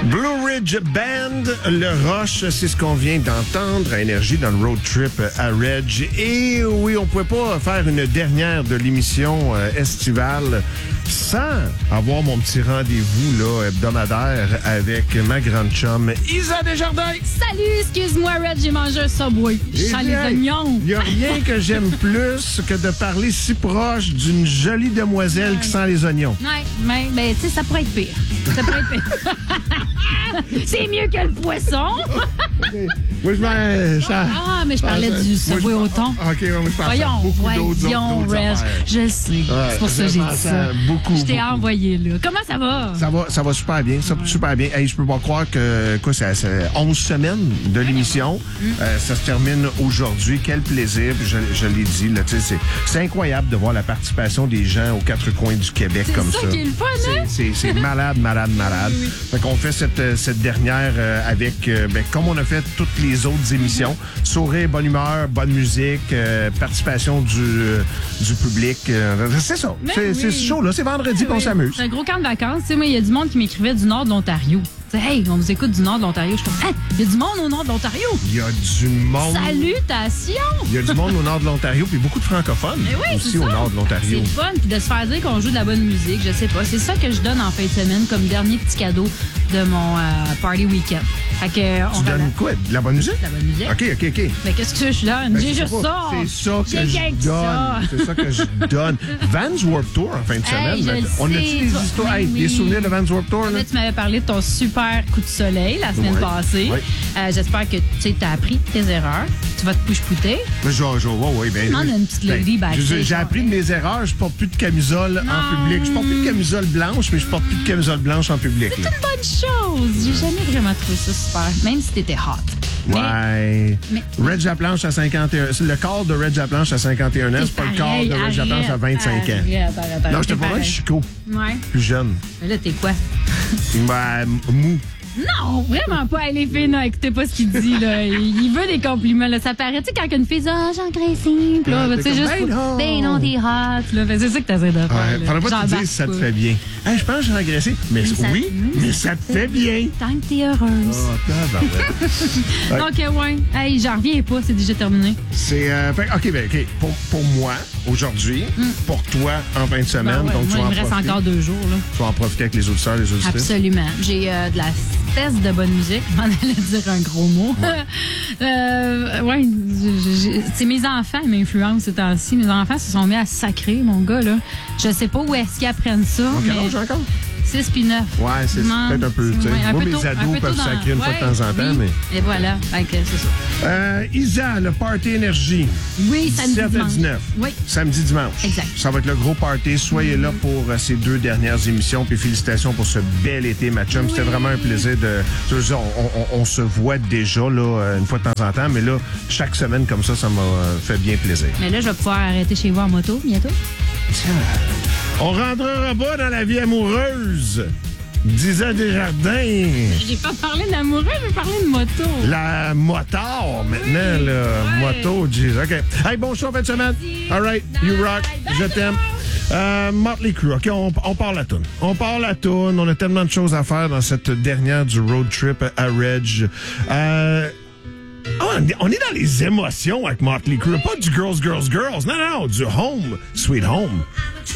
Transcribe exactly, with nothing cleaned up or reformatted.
Blue Ridge Band, le Roche, c'est ce qu'on vient d'entendre à Énergie dans le road trip à Reg. Et oui, on pouvait pas faire une dernière de l'émission euh, estivale sans avoir mon petit rendez-vous là hebdomadaire avec ma grande chum Isa Desjardins. Salut, excuse-moi Red, j'ai mangé un Subway. Je sens les oignons. Il n'y a rien que j'aime plus que de parler si proche d'une jolie demoiselle ouais. qui sent les oignons. Oui, mais, mais tu sais, ça pourrait être pire. Ça pourrait être pire. C'est mieux que le poisson. Okay. Moi, je m'en... Ça... Ah, mais je parlais ah, du Subway au thon. OK, moi, je pense voyons, à beaucoup voyons, d'autres, d'autres Red, je le sais. Ouais, c'est pour ça que j'ai dit ça. Beaucoup, je t'ai beaucoup. envoyé là. Comment ça va? Ça va, ça va super bien. Ça va ouais. super bien. Hey, je peux pas croire que quoi, c'est, c'est onze semaines de l'émission. Mm. Euh, ça se termine aujourd'hui. Quel plaisir. Je, je l'ai dit. Là, c'est, c'est incroyable de voir la participation des gens aux quatre coins du Québec c'est comme ça. ça. C'est ça qui est le fun, hein? C'est, c'est, c'est malade, malade, malade. Oui, oui. Fait qu'on fait cette, cette dernière euh, avec, euh, ben, comme on a fait toutes les autres émissions, mm-hmm. sourire, bonne humeur, bonne musique, euh, participation du, euh, du public. Euh, c'est ça. Mais c'est, oui. c'est ce show-là. C'est vendredi qu'on oui. s'amuse. C'est un gros camp de vacances. Tu sais, moi, il y a du monde qui m'écrivait du nord de l'Ontario. Hey, on nous écoute du nord de l'Ontario. Je suis comme, hey, il y a du monde au nord de l'Ontario. Il y a du monde. Salutations. Il y a du monde au nord de l'Ontario, puis beaucoup de francophones oui, aussi au nord de l'Ontario. C'est fun, puis de se faire dire qu'on joue de la bonne musique, je sais pas. C'est ça que je donne en fin de semaine comme dernier petit cadeau de mon euh, party week-end. Fait que, on tu donnes quoi? De la bonne musique? De la bonne musique. OK, OK, OK. Mais qu'est-ce que je donne? Ben, J'ai juste ça. C'est ça que je donne. Ça. C'est ça que je donne. Vans Warped Tour en fin de hey, semaine. On a-tu des histoires, hey, oui. des souvenirs de Vans Warped Tour? Là? Là, tu m'avais parlé de ton super coup de soleil la semaine ouais. passée. Ouais. Euh, j'espère que tu as appris tes erreurs. Tu vas te push-pouter. Genre, genre, ouais, ouais, ben, on a une petite lady ben, J'ai, j'ai appris de mes erreurs. Je porte plus de camisole non. en public. Je porte plus de camisole blanche, mais je porte plus de camisole blanche en public. C'est là. Une bonne chose. J'ai jamais vraiment trouvé ça super. Même si t'étais hot. Ouais. Mais, Reg Laplanche à cinquante et un. C'est le corps de Reg Laplanche à cinquante et un ans. C'est, c'est pas pareil, le corps de Reg Laplanche à vingt-cinq ans. Arrête, arrête, non, j'étais pas mal Chico. Ouais. Plus jeune. Mais là, t'es quoi? Ben, mou. Non, vraiment pas. Les filles, non, écoutez pas ce qu'il dit, là. Il veut des compliments, là. Ça paraît, tu sais, quand une fille dit, ah, oh, j'engraisse, là, tu sais, juste, ben non, ben non t'es hot, là. Ben, c'est ça que t'essaies de faire, ouais, là. Faudrait pas te dire si ça te fait bien. Hey, je pense que j'ai engraissé. Mais, mais ça, oui, mais, mais ça te fait bien. Tant que t'es heureuse. Oh, donc, euh, ouais. Hey, j'en reviens pas, c'est déjà terminé. C'est, euh, fait, OK, ben, OK. Pour, pour moi, aujourd'hui, mm. pour toi, en fin de semaine. Ben ouais, donc, moi, tu vas il en me reste profiter. encore deux jours, là. Tu vas en profiter avec les auditeurs, les auditeurs. Absolument. J'ai euh, de la test de bonne musique. Je m'en allais dire un gros mot. Ouais, euh, ouais c'est mes enfants qui m'influencent ces temps-ci. Mes enfants se sont mis à sacrer, mon gars, là. Je sais pas où est-ce qu'ils apprennent ça. Donc, mais... quel âge encore? six puis neuf. Ouais, c'est non, peut-être un peu, tu sais. Ouais, moi, peu mes tôt, ados peuvent dans... sacrer une ouais, fois de temps en temps, oui. mais... Et voilà, okay, c'est ça. Euh, Isa, le Party Énergie. Oui, samedi dix-sept à dix-neuf. Oui. Samedi, dimanche. Exact. Ça va être le gros party. Soyez mm-hmm. là pour euh, ces deux dernières émissions. Puis félicitations pour ce bel été, ma chum. Oui. C'était vraiment un plaisir de... Je veux dire, on, on, on se voit déjà, là, une fois de temps en temps, mais là, chaque semaine comme ça, ça m'a fait bien plaisir. Mais là, je vais pouvoir arrêter chez vous en moto bientôt. Tiens, on rentrera pas dans la vie amoureuse. Isa Desjardins. J'ai pas parlé d'amoureux, j'ai parlé de moto. La motard, maintenant, oui, là. Ouais. Moto, jeez. OK. Hey, bon show en fin de semaine. All right, you rock. Je t'aime. Euh, Motley Crue. OK, on, on part la toune. On part la toune. On a tellement de choses à faire dans cette dernière du road trip à Reg. Euh... Oh, on est dans les émotions avec Motley Crue. Pas du Girls, Girls, Girls. Non, non, du Home, Sweet Home.